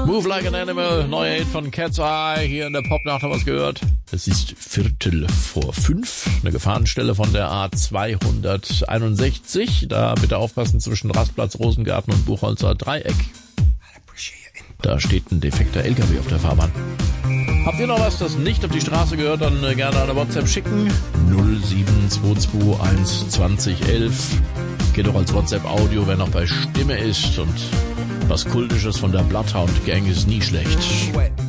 Move Like an Animal, neuer Hit von Cat's Eye, hier in der Popnacht haben wir es gehört. Es ist 4:45, eine Gefahrenstelle von der A261. Da bitte aufpassen zwischen Rastplatz, Rosengarten und Buchholzer Dreieck. Da steht ein defekter LKW auf der Fahrbahn. Habt ihr noch was, das nicht auf die Straße gehört, dann gerne eine WhatsApp schicken. 07221 2011. Geht doch als WhatsApp-Audio, wer noch bei Stimme ist. Und was Kultisches von der Bloodhound Gang ist nie schlecht.